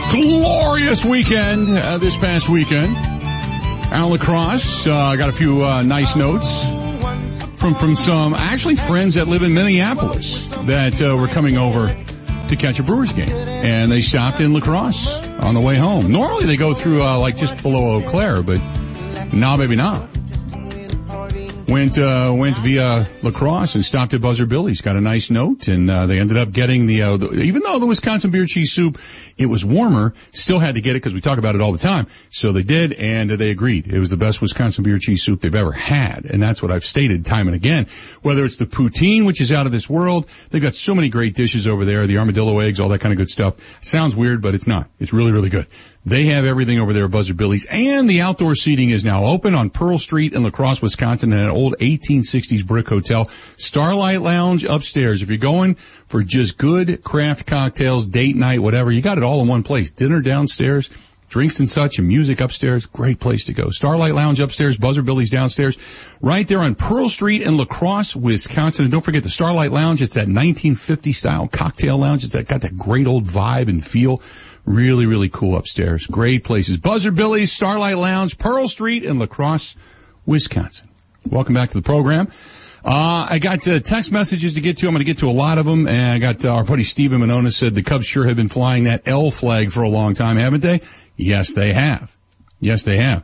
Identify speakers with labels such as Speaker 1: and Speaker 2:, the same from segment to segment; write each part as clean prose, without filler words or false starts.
Speaker 1: Glorious weekend this past weekend. Out La Crosse, got a few nice notes from some actually friends that live in Minneapolis that were coming over to catch a Brewers game, and they stopped in La Crosse on the way home. Normally they go through like just below Eau Claire, but nah, baby, nah. Went via La Crosse and stopped at Buzzer Billy's. Got a nice note, and they ended up getting the even though the Wisconsin beer cheese soup, it was warmer, still had to get it because we talk about it all the time. So they did, and they agreed. It was the best Wisconsin beer cheese soup they've ever had, and that's what I've stated time and again. Whether it's the poutine, which is out of this world, they've got so many great dishes over there, the armadillo eggs, all that kind of good stuff. Sounds weird, but it's not. It's really, really good. They have everything over there at Buzzer Billy's, and the outdoor seating is now open on Pearl Street in La Crosse, Wisconsin, in an old 1860s brick hotel. Starlight Lounge upstairs. If you're going for just good craft cocktails, date night, whatever, you got it all in one place. Dinner downstairs, drinks and such, and music upstairs. Great place to go. Starlight Lounge upstairs, Buzzer Billy's downstairs, right there on Pearl Street in La Crosse, Wisconsin. And don't forget the Starlight Lounge. It's that 1950 style cocktail lounge. It's got that great old vibe and feel. Really, really cool upstairs. Great places. Buzzer Billy's, Starlight Lounge, Pearl Street in La Crosse, Wisconsin. Welcome back to the program. I got text messages to get to. I'm going to get to a lot of them. And I got our buddy Steven Manonis said the Cubs sure have been flying that L flag for a long time, haven't they? Yes, they have. Yes, they have.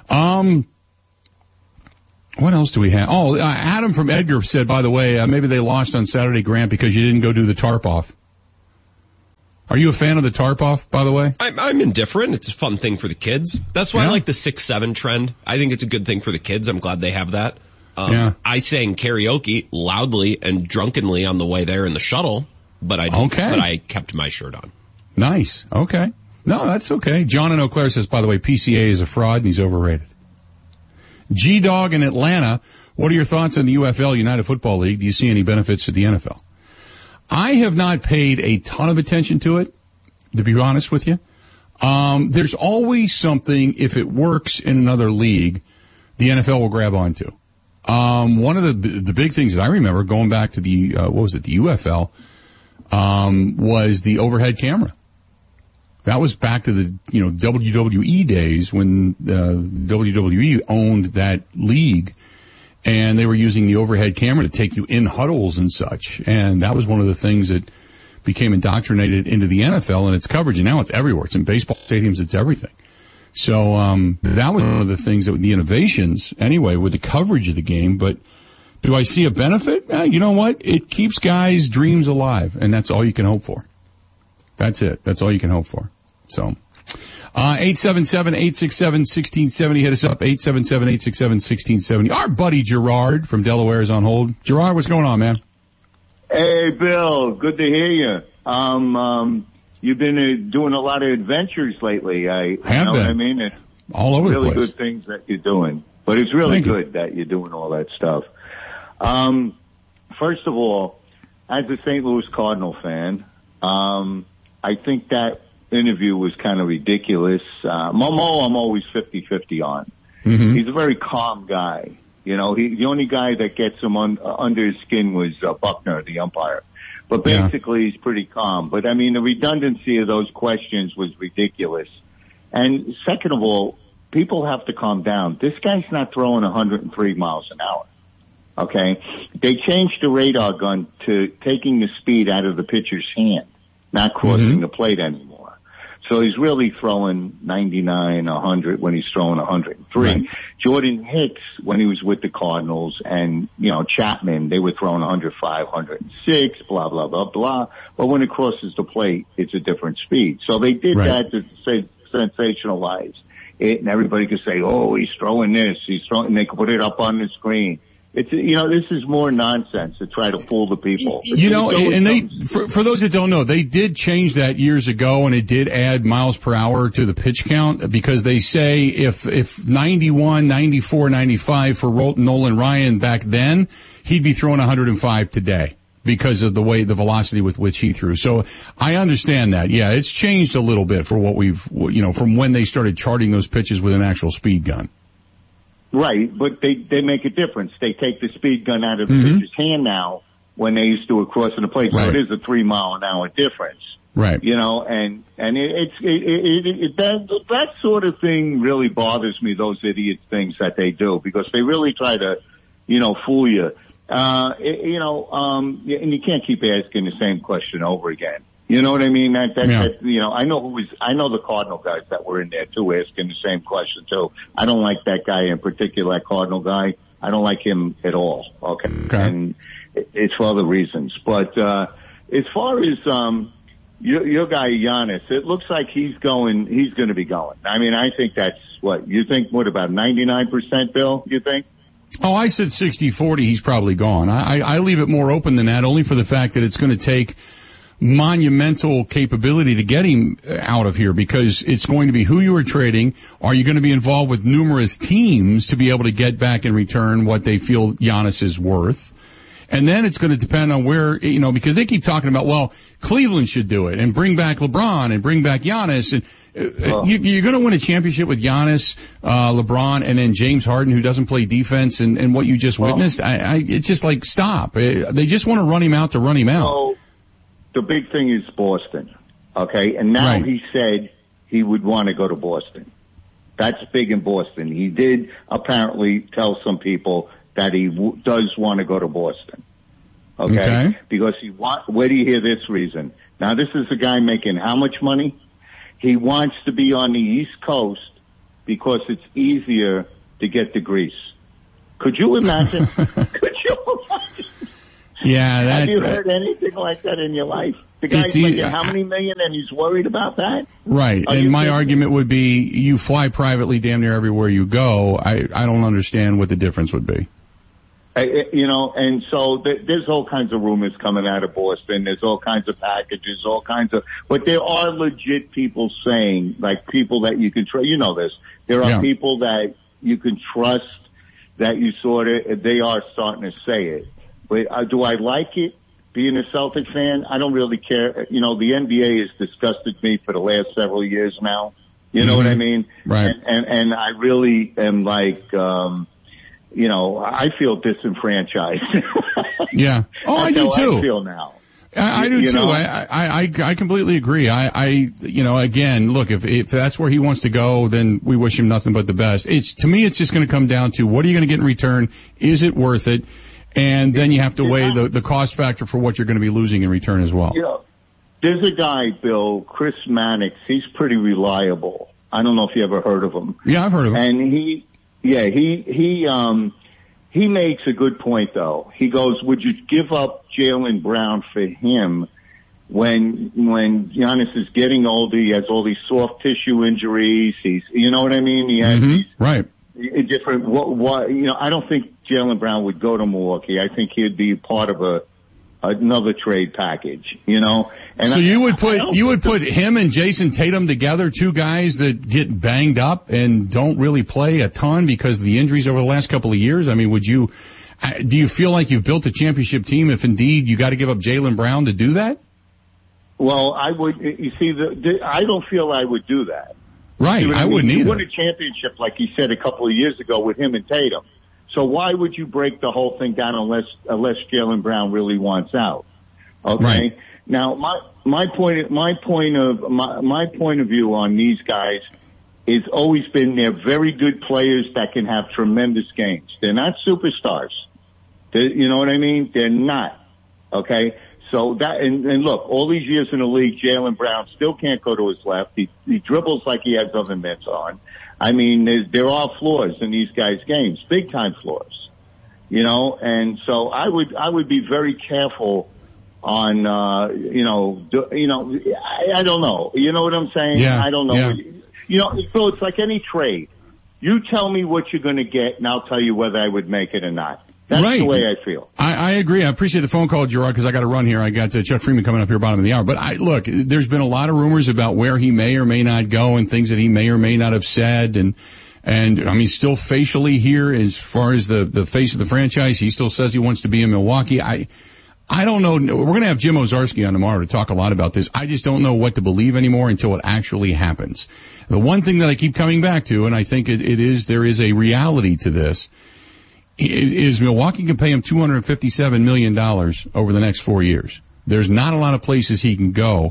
Speaker 1: What else do we have? Oh, Adam from Edgar said, by the way, maybe they lost on Saturday, Grant, because you didn't go do the tarp off. Are you a fan of the tarp off, by the way?
Speaker 2: I'm indifferent. It's a fun thing for the kids. That's why I like the 6-7 trend. I think it's a good thing for the kids. I'm glad they have that. I sang karaoke loudly and drunkenly on the way there in the shuttle, but I kept my shirt on.
Speaker 1: Nice. Okay. No, that's okay. John in Eau Claire says, by the way, PCA is a fraud and he's overrated. G-Dog in Atlanta, what are your thoughts on the UFL, United Football League? Do you see any benefits to the NFL? I have not paid a ton of attention to it, to be honest with you. There's always something, if it works in another league, the NFL will grab onto. One of the big things that I remember going back to the, the UFL, was the overhead camera. That was back to the, WWE days when, WWE owned that league. And they were using the overhead camera to take you in huddles and such. And that was one of the things that became indoctrinated into the NFL and its coverage. And now it's everywhere. It's in baseball stadiums. It's everything. So, that was one of the things that the innovations anyway with the coverage of the game. But do I see a benefit? You know what? It keeps guys' dreams alive. And that's all you can hope for. That's it. That's all you can hope for. So. 877-867-1670. Hit us up, 877-867-1670. Our buddy Gerard from Delaware is on hold. Gerard, what's going on, man?
Speaker 3: Hey, Bill. Good to hear you. You've been doing a lot of adventures lately. I
Speaker 1: have
Speaker 3: know
Speaker 1: been.
Speaker 3: What I mean? It's
Speaker 1: all over
Speaker 3: really
Speaker 1: the place.
Speaker 3: Good things that you're doing. But it's really good that you're doing all that stuff. First of all, as a St. Louis Cardinal fan, I think that interview was kind of ridiculous. Momo, I'm always 50-50 on. Mm-hmm. He's a very calm guy. The only guy that gets him under his skin was Buckner, the umpire. But basically, he's pretty calm. But I mean, the redundancy of those questions was ridiculous. And second of all, people have to calm down. This guy's not throwing 103 miles an hour. Okay? They changed the radar gun to taking the speed out of the pitcher's hand, not crossing the plate anymore. So he's really throwing 99, 100 when he's throwing 103. Right. Jordan Hicks, when he was with the Cardinals, and, Chapman, they were throwing 105, 106, blah, blah, blah, blah. But when it crosses the plate, it's a different speed. So they did that to sensationalize it, and everybody could say, oh, he's throwing this, and they could put it up on the screen. It's, this is more nonsense to try to fool the people.
Speaker 1: For those that don't know, they did change that years ago, and it did add miles per hour to the pitch count, because they say if 91, 94, 95 for Nolan Ryan back then, he'd be throwing 105 today because of the velocity with which he threw. So I understand that. Yeah, it's changed a little bit for what we've, from when they started charting those pitches with an actual speed gun.
Speaker 3: Right, but they make a difference. They take the speed gun out of the pitcher's hand now when they used to crossing the plate. So it is a 3 mile an hour difference.
Speaker 1: Right.
Speaker 3: You know, and that sort of thing really bothers me, those idiot things that they do, because they really try to, fool you. And you can't keep asking the same question over again. You know what I mean? I know the Cardinal guys that were in there too, asking the same question too. I don't like that guy in particular, that Cardinal guy. I don't like him at all. Okay. And it's for other reasons. But, as far as, your guy Giannis, it looks like he's going to be going. I mean, I think that's about 99%, Bill, you think?
Speaker 1: Oh, I said 60-40, he's probably gone. I leave it more open than that, only for the fact that it's going to take monumental capability to get him out of here, because it's going to be who you are trading. Are you going to be involved with numerous teams to be able to get back in return what they feel Giannis is worth? And then it's going to depend on where, because they keep talking about, well, Cleveland should do it and bring back LeBron and bring back Giannis. And you're going to win a championship with Giannis, LeBron, and then James Harden, who doesn't play defense, and what you just witnessed. It's just like, stop. They just want to run him out to run him out.
Speaker 3: So the big thing is Boston. Okay. And now he said he would want to go to Boston. That's big in Boston. He did apparently tell some people that he does want to go to Boston. Okay? Because where do you hear this reason? Now, this is a guy making how much money? He wants to be on the East Coast because it's easier to get to Greece. Could you imagine?
Speaker 1: Yeah,
Speaker 3: have you heard anything like that in your life? The guy's making how many million and he's worried about that?
Speaker 1: Right. And my argument would be, you fly privately damn near everywhere you go. I don't understand what the difference would be.
Speaker 3: And so there's all kinds of rumors coming out of Boston. There's all kinds of packages, but there are legit people saying, like people that you can trust. You know this. There are people that you can trust that they are starting to say it. But do I like it? Being a Celtic fan, I don't really care. The NBA has disgusted me for the last several years now. You know what I mean?
Speaker 1: Right.
Speaker 3: And I really am like, I feel disenfranchised.
Speaker 1: Yeah. Oh, I do too.
Speaker 3: I feel now.
Speaker 1: I do too. I completely agree. Again, look, if that's where he wants to go, then we wish him nothing but the best. To me, it's just going to come down to, what are you going to get in return? Is it worth it? And then you have to weigh the cost factor for what you're going to be losing in return as well.
Speaker 3: Yeah. There's a guy, Bill, Chris Mannix. He's pretty reliable. I don't know if you ever heard of him.
Speaker 1: Yeah, I've heard of him.
Speaker 3: And he makes a good point though. He goes, would you give up Jaylen Brown for him when Giannis is getting older? He has all these soft tissue injuries. You know what I mean? He has these different, I don't think Jaylen Brown would go to Milwaukee. I think he'd be part of another trade package, And
Speaker 1: so you would put him and Jason Tatum together, two guys that get banged up and don't really play a ton because of the injuries over the last couple of years? I mean, do you feel like you've built a championship team if indeed you got to give up Jaylen Brown to do that?
Speaker 3: Well, I would, I don't feel I would do that.
Speaker 1: Right. I wouldn't either.
Speaker 3: You won a championship, like he said a couple of years ago, with him and Tatum. So why would you break the whole thing down unless Jaylen Brown really wants out? Okay.
Speaker 1: Right.
Speaker 3: Now my point of view on these guys is always been they're very good players that can have tremendous games. They're not superstars. You know what I mean? They're not. Okay. So and look, all these years in the league, Jaylen Brown still can't go to his left. He dribbles like he has other mitts on. I mean, there are flaws in these guys' games, big time flaws, and so I would be very careful on, I don't know. You know what I'm saying?
Speaker 1: Yeah.
Speaker 3: I don't know.
Speaker 1: Yeah.
Speaker 3: So it's like any trade. You tell me what you're going to get and I'll tell you whether I would make it or not. That's the way I feel.
Speaker 1: I agree. I appreciate the phone call, Gerard, because I got to run here. I got Chuck Freeman coming up here bottom of the hour. But look, there's been a lot of rumors about where he may or may not go and things that he may or may not have said. And I mean, still facially here, as far as the face of the franchise, he still says he wants to be in Milwaukee. I don't know. We're going to have Jim Owczarski on tomorrow to talk a lot about this. I just don't know what to believe anymore until it actually happens. The one thing that I keep coming back to, and I think there is a reality to this, is Milwaukee can pay him $257 million over the next 4 years. There's not a lot of places he can go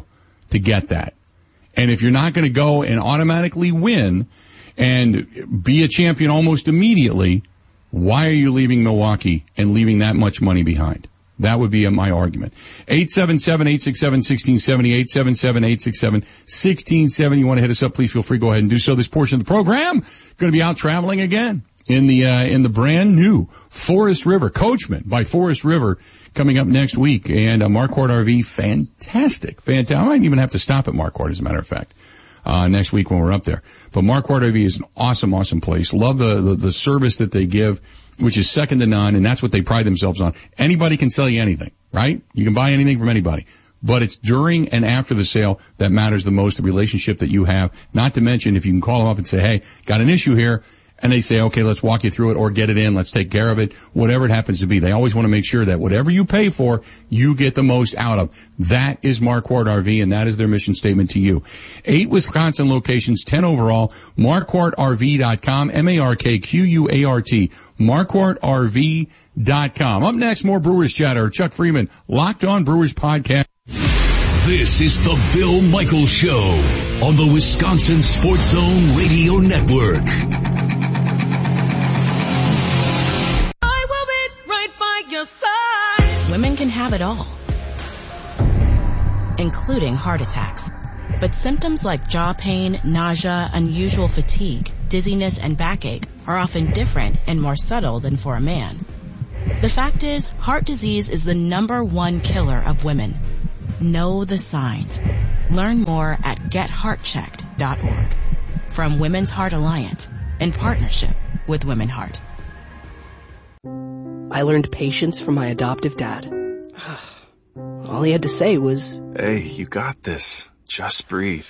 Speaker 1: to get that. And if you're not going to go and automatically win and be a champion almost immediately, why are you leaving Milwaukee and leaving that much money behind? That would be my argument. 877-867-1670, 877-867-1670. You want to hit us up, please feel free. Go ahead and do so. This portion of the program going to be out traveling again in the brand new Forest River, Coachman by Forest River, coming up next week. And Marquardt RV, fantastic. I might even have to stop at Marquardt, as a matter of fact, next week when we're up there. But Marquardt RV is an awesome, awesome place. Love the service that they give, which is second to none, and that's what they pride themselves on. Anybody can sell you anything, right? You can buy anything from anybody. But it's during and after the sale that matters the most, the relationship that you have. Not to mention, if you can call them up and say, hey, got an issue here, and they say, okay, let's walk you through it, or get it in, let's take care of it, whatever it happens to be. They always want to make sure that whatever you pay for, you get the most out of. That is Marquardt RV, and that is their mission statement to you. 8 Wisconsin locations, 10 overall, MarquardtRV.com, MarQuart, MarquardtRV.com. Up next, more Brewers chatter. Chuck Freeman, Locked On Brewers podcast.
Speaker 4: This is the Bill Michaels Show on the Wisconsin Sports Zone Radio Network.
Speaker 5: I will be right by your side.
Speaker 6: Women can have it all, including heart attacks. But symptoms like jaw pain, nausea, unusual fatigue, dizziness, and backache are often different and more subtle than for a man. The fact is, heart disease is the #1 killer of women. Know the signs. Learn more at getheartchecked.org. From Women's Heart Alliance, in partnership with Women Heart.
Speaker 7: I learned patience from my adoptive dad. All he had to say was,
Speaker 8: "Hey, you got this. Just breathe."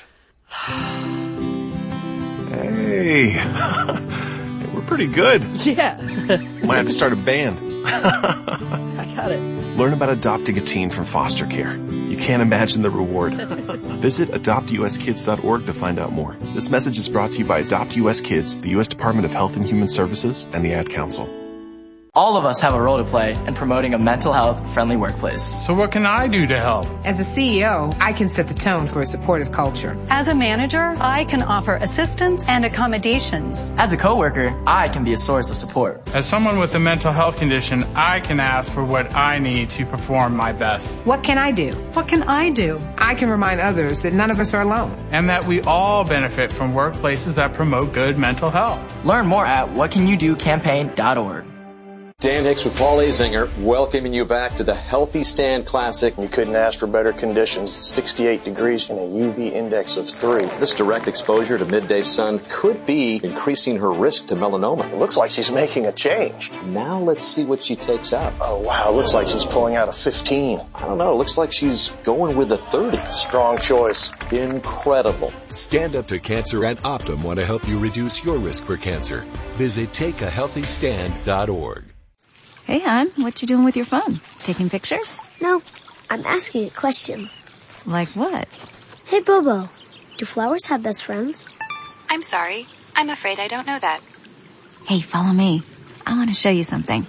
Speaker 8: Hey, we're pretty good.
Speaker 7: Yeah.
Speaker 8: Might have to start a band.
Speaker 7: I got it.
Speaker 8: Learn about adopting a teen from foster care. You can't imagine the reward. Visit adoptuskids.org to find out more. This message is brought to you by Adopt US Kids, the U.S. Department of Health and Human Services, and the Ad Council.
Speaker 9: All of us have a role to play in promoting a mental health friendly workplace.
Speaker 10: So what can I do to help?
Speaker 11: As a CEO, I can set the tone for a supportive culture.
Speaker 12: As a manager, I can offer assistance and accommodations.
Speaker 9: As a coworker, I can be a source of support.
Speaker 10: As someone with a mental health condition, I can ask for what I need to perform my best.
Speaker 11: What can I do?
Speaker 12: What can I do?
Speaker 11: I can remind others that none of us are alone.
Speaker 10: And that we all benefit from workplaces that promote good mental health.
Speaker 9: Learn more at whatcanyoudocampaign.org.
Speaker 13: Dan Hicks with Paul Azinger, welcoming you back to the Healthy Stand Classic.
Speaker 14: You couldn't ask for better conditions. 68 degrees and a UV index of 3.
Speaker 13: This direct exposure to midday sun could be increasing her risk to melanoma.
Speaker 14: It looks like she's making a change.
Speaker 13: Now let's see what she takes out.
Speaker 14: Oh, wow. Looks like she's pulling out a 15.
Speaker 13: I don't know. Looks like she's going with a 30.
Speaker 14: Strong choice.
Speaker 13: Incredible.
Speaker 4: Stand Up to Cancer and Optum want to help you reduce your risk for cancer. Visit takeahealthystand.org.
Speaker 15: Hey, hon, what you doing with your phone? Taking pictures?
Speaker 16: No, I'm asking it questions.
Speaker 15: Like what?
Speaker 16: Hey, Bobo, do flowers have best friends?
Speaker 17: I'm sorry. I'm afraid I don't know that.
Speaker 15: Hey, follow me. I want to show you something.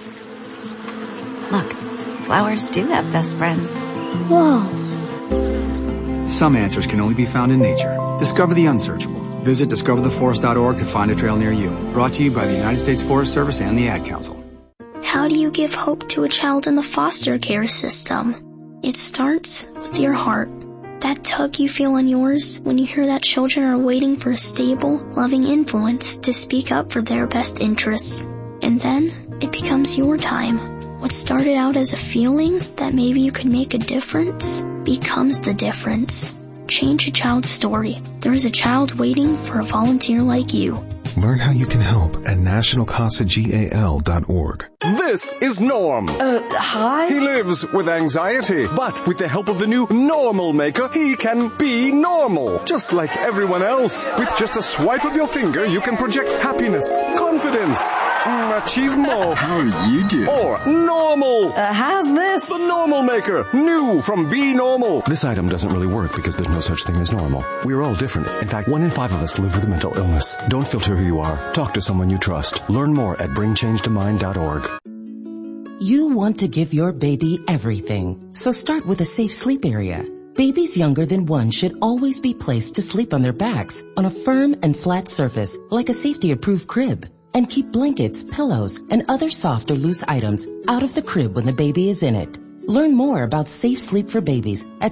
Speaker 15: Look, flowers do have best friends.
Speaker 16: Whoa.
Speaker 18: Some answers can only be found in nature. Discover the unsearchable. Visit discovertheforest.org to find a trail near you. Brought to you by the United States Forest Service and the Ad Council.
Speaker 16: How do you give hope to a child in the foster care system? It starts with your heart. That tug you feel in yours when you hear that children are waiting for a stable, loving influence to speak up for their best interests. And then it becomes your time. What started out as a feeling that maybe you could make a difference becomes the difference. Change a child's story. There is a child waiting for a volunteer like you.
Speaker 19: Learn how you can help at nationalcasagal.org.
Speaker 20: This is Norm.
Speaker 12: Hi?
Speaker 20: He lives with anxiety, but with the help of the new Normal Maker, he can be normal, just like everyone else. With just a swipe of your finger, you can project happiness, confidence, machismo.
Speaker 19: How are you doing?
Speaker 20: Or normal.
Speaker 12: How's this?
Speaker 20: The Normal Maker, new from Be Normal.
Speaker 19: This item doesn't really work because there's no such thing as normal. We're all different. In fact, 1 in 5 of us live with a mental illness. Don't filter who you are. Talk to someone you trust. Learn more at bringchangetommind.org.
Speaker 21: You want to give your baby everything, so start with a safe sleep area. Babies younger than 1 should always be placed to sleep on their backs on a firm and flat surface like a safety-approved crib. And keep blankets, pillows, and other soft or loose items out of the crib when the baby is in it. Learn more about safe sleep for babies at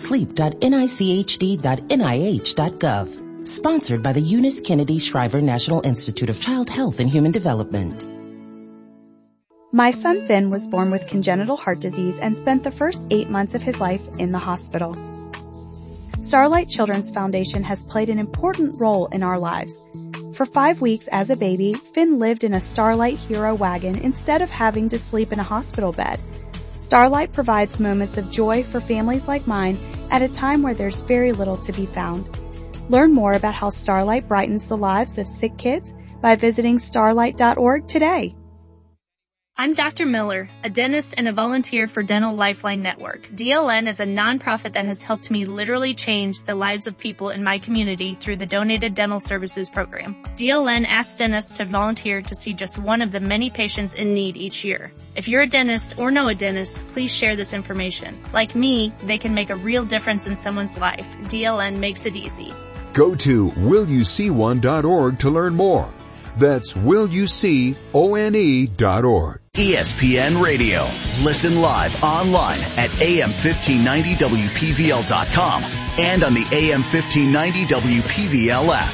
Speaker 21: safetoSleep.nichd.nih.gov. Sponsored by the Eunice Kennedy Shriver National Institute of Child Health and Human Development.
Speaker 22: My son Finn was born with congenital heart disease and spent the first 8 months of his life in the hospital. Starlight Children's Foundation has played an important role in our lives. For 5 weeks as a baby, Finn lived in a Starlight Hero wagon instead of having to sleep in a hospital bed. Starlight provides moments of joy for families like mine at a time where there's very little to be found. Learn more about how Starlight brightens the lives of sick kids by visiting starlight.org today.
Speaker 23: I'm Dr. Miller, a dentist and a volunteer for Dental Lifeline Network. DLN is a nonprofit that has helped me literally change the lives of people in my community through the Donated Dental Services program. DLN asks dentists to volunteer to see just one of the many patients in need each year. If you're a dentist or know a dentist, please share this information. Like me, they can make a real difference in someone's life. DLN makes it easy.
Speaker 24: Go to willyouseeone.org to learn more. That's willyouseeone.org.
Speaker 25: ESPN Radio. Listen live online at AM1590WPVL.com and on the AM1590 WPVL app.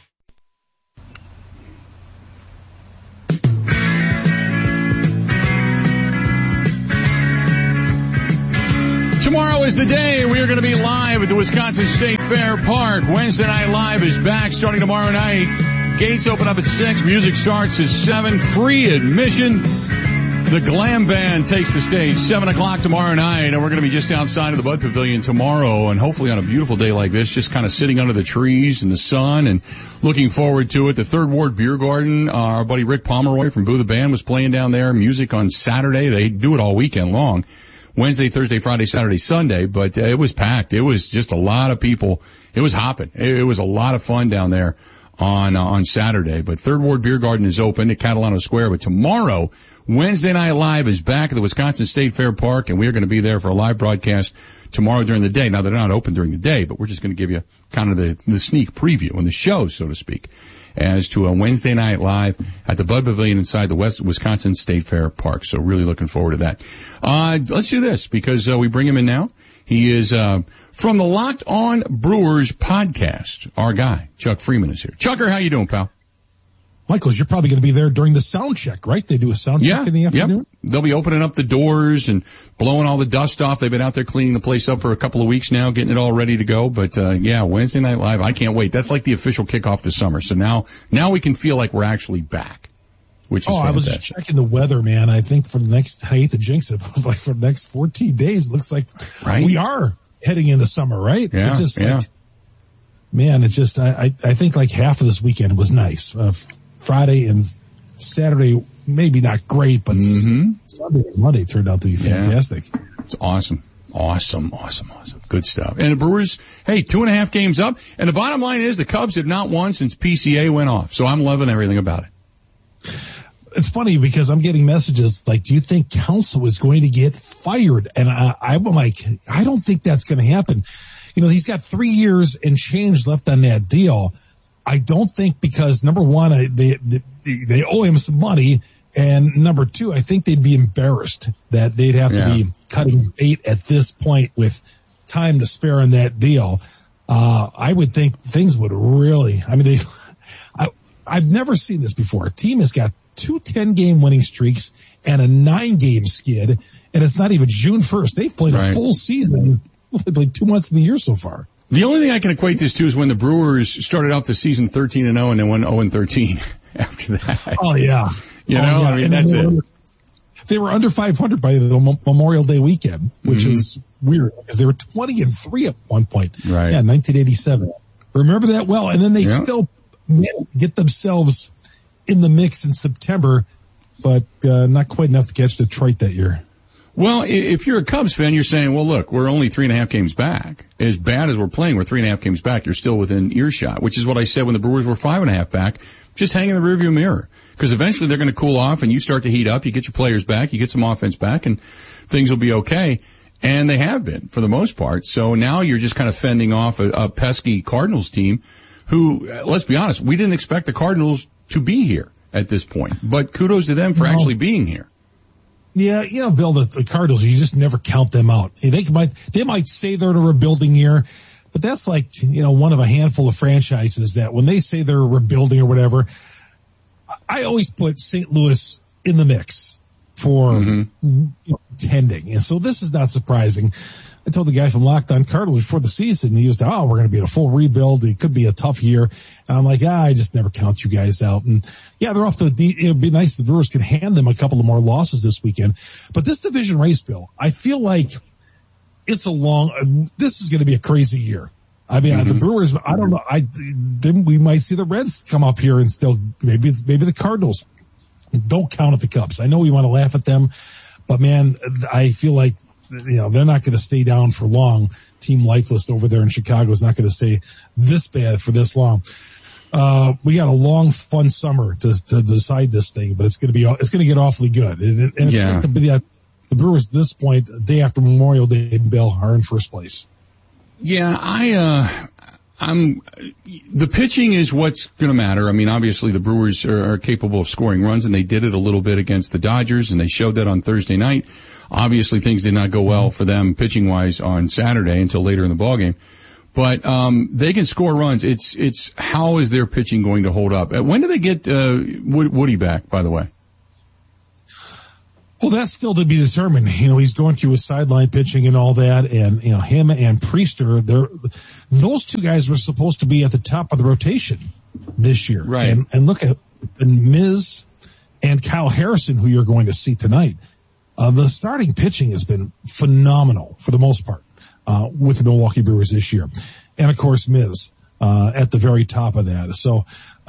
Speaker 1: Tomorrow is the day we are going to be live at the Wisconsin State Fair Park. Wednesday Night Live is back starting tomorrow night. Gates open up at 6. Music starts at 7. Free admission. The Glam Band takes the stage 7 o'clock tomorrow night, and we're going to be just outside of the Bud Pavilion tomorrow, and hopefully on a beautiful day like this, just kind of sitting under the trees in the sun and looking forward to it. The Third Ward Beer Garden, our buddy Rick Pomeroy from Boo the Band was playing down there. Music on Saturday. They do it all weekend long. Wednesday, Thursday, Friday, Saturday, Sunday, but it was packed. It was just a lot of people. It was hopping. It was a lot of fun down there on Saturday. But Third Ward Beer Garden is open at Catalano Square. But tomorrow, Wednesday Night Live is back at the Wisconsin State Fair Park, and we are going to be there for a live broadcast tomorrow during the day. Now, they're not open during the day, but we're just going to give you kind of the sneak preview on the show, so to speak, as to a Wednesday Night Live at the Bud Pavilion inside the Wisconsin State Fair Park. So really looking forward to that. Let's do this because we bring him in now. He is from the Locked On Brewers podcast. Our guy, Chuck Freeman, is here. Chucker, how you doing, pal?
Speaker 26: Michaels, you're probably going to be there during the sound check, right? They do a sound check in the afternoon?
Speaker 1: Yep. They'll be opening up the doors and blowing all the dust off. They've been out there cleaning the place up for a couple of weeks now, getting it all ready to go. But, Wednesday Night Live, I can't wait. That's like the official kickoff to summer. So now we can feel like we're actually back, which is fantastic.
Speaker 26: I was checking the weather, man. I think for the next, I hate to jinx it, but like for the next 14 days, it looks like we are heading into summer, right?
Speaker 1: Yeah.
Speaker 26: It's just like, man, it's just, I think like half of this weekend was nice. Friday and Saturday, maybe not great, but Sunday and Monday turned out to be fantastic.
Speaker 1: It's awesome. Awesome. Good stuff. And the Brewers, 2.5 games up. And the bottom line is the Cubs have not won since PCA went off. So I'm loving everything about it.
Speaker 26: It's funny because I'm getting messages like, do you think Counsell is going to get fired? And I'm like, I don't think that's going to happen. You know, he's got 3 years and change left on that deal. I don't think because number one, they owe him some money. And number two, I think they'd be embarrassed that they'd have to be cutting bait at this point with time to spare on that deal. I would think things would really, I've never seen this before. A team has got 2 10-game winning streaks and a 9-game skid, and it's not even June 1st. They've played a full season. They've played 2 months of the year so far.
Speaker 1: The only thing I can equate this to is when the Brewers started off the season 13-0 and then went 0-13 after that.
Speaker 26: Oh, yeah.
Speaker 1: That's it.
Speaker 26: They were under 500 by the Memorial Day weekend, which is weird because they were 20-3 at one point.
Speaker 1: Right.
Speaker 26: Yeah, 1987. Remember that well. And then they still get themselves in the mix in September, but not quite enough to catch Detroit that year.
Speaker 1: Well, if you're a Cubs fan, you're saying, well, look, we're only 3.5 games back. As bad as we're playing, we're 3.5 games back. You're still within earshot, which is what I said when the Brewers were 5.5 back. Just hang in the rearview mirror. Because eventually they're going to cool off and you start to heat up. You get your players back. You get some offense back and things will be okay. And they have been, for the most part. So now you're just kind of fending off a pesky Cardinals team who, let's be honest, we didn't expect the Cardinals to be here at this point. But kudos to them for actually being here.
Speaker 26: Yeah, Bill, the Cardinals, you just never count them out. They might say they're in a rebuilding year, but that's like, one of a handful of franchises that when they say they're rebuilding or whatever, I always put St. Louis in the mix for tending. And so this is not surprising. I told the guy from Locked On Cardinals before the season, he was, we're going to be in a full rebuild. It could be a tough year. And I'm like, I just never count you guys out. And yeah, they're off to it would be nice if the Brewers could hand them a couple of more losses this weekend. But this division race, Bill, I feel like it's this is going to be a crazy year. I mean, the Brewers, I don't know. Then we might see the Reds come up here and still maybe the Cardinals. Don't count at the Cubs. I know we want to laugh at them, but man, I feel like, they're not going to stay down for long. Team Lifeless over there in Chicago is not going to stay this bad for this long. We got a long, fun summer to decide this thing, but it's going to get awfully good. And it's going to be the Brewers at this point, the day after Memorial Day, Bill, are in first place.
Speaker 1: Yeah, the pitching is what's going to matter. I mean, obviously the Brewers are capable of scoring runs, and they did it a little bit against the Dodgers, and they showed that on Thursday night. Obviously things did not go well for them pitching-wise on Saturday until later in the ballgame. But they can score runs. It's how is their pitching going to hold up? When do they get Woody back, by the way?
Speaker 26: Well, that's still to be determined. He's going through his sideline pitching and all that, and him and Priester, those two guys were supposed to be at the top of the rotation this year.
Speaker 1: Right.
Speaker 26: And look at Miz and Kyle Harrison, who you're going to see tonight. The starting pitching has been phenomenal for the most part with the Milwaukee Brewers this year, and of course Miz at the very top of that. So,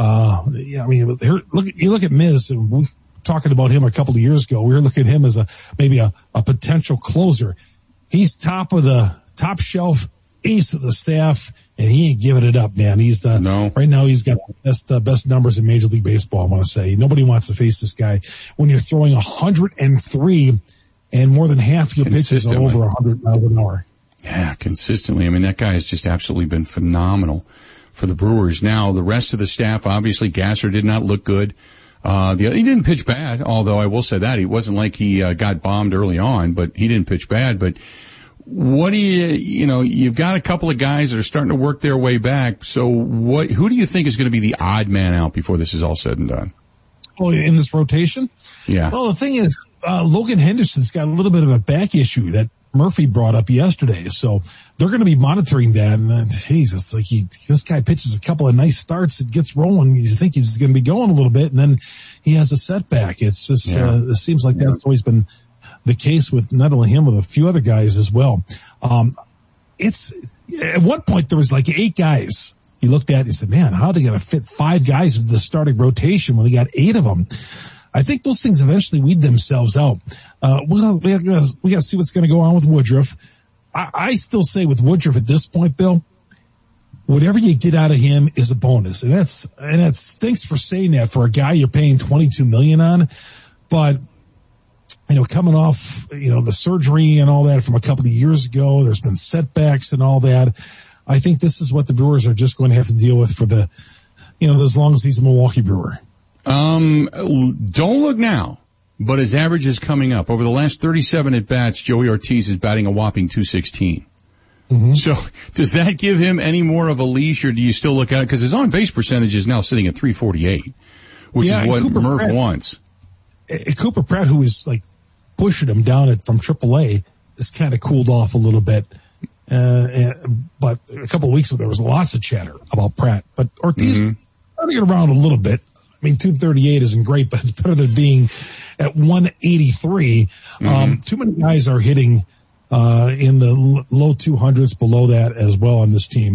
Speaker 26: you look at Miz. And talking about him a couple of years ago, we were looking at him as maybe a potential closer. He's top shelf ace of the staff, and he ain't giving it up, man. Right now he's got the best numbers in Major League Baseball, I want to say. Nobody wants to face this guy when you're throwing 103 and more than half your pitches are over 100 miles an hour.
Speaker 1: Yeah, consistently. I mean, that guy has just absolutely been phenomenal for the Brewers. Now, the rest of the staff, obviously, Gasser did not look good. He didn't pitch bad, although I will say that he wasn't like he got bombed early on, but he didn't pitch bad. But what do you've got a couple of guys that are starting to work their way back. So who do you think is going to be the odd man out before this is all said and done?
Speaker 26: Oh, in this rotation?
Speaker 1: Yeah.
Speaker 26: Well, the thing is, Logan Henderson's got a little bit of a back issue that Murphy brought up yesterday. So they're going to be monitoring that. And it's like this guy pitches a couple of nice starts. It gets rolling. You think he's going to be going a little bit, and then he has a setback. It's just, it seems like that's always been the case with not only him, but a few other guys as well. At one point there was like 8 guys he looked at and he said, man, how are they going to fit 5 guys into the starting rotation when they got 8 of them? I think those things eventually weed themselves out. We got to see what's going to go on with Woodruff. I still say with Woodruff at this point, Bill, whatever you get out of him is a bonus. And that's thanks for saying that for a guy you're paying $22 million on. But, coming off, the surgery and all that from a couple of years ago, there's been setbacks and all that. I think this is what the Brewers are just going to have to deal with for as long as he's a Milwaukee Brewer.
Speaker 1: Don't look now, but his average is coming up. Over the last 37 at-bats, Joey Ortiz is batting a whopping .216. Mm-hmm. So does that give him any more of a leash, or do you still look at it? Because his on-base percentage is now sitting at .348, which is what Murph wants.
Speaker 26: Cooper Pratt, who is like pushing him down from AAA, has kind of cooled off a little bit. But a couple of weeks ago, there was lots of chatter about Pratt. But Ortiz, turning it around a little bit. I mean, 238 isn't great, but it's better than being at 183. Too many guys are hitting in the low 200s below that as well on this team.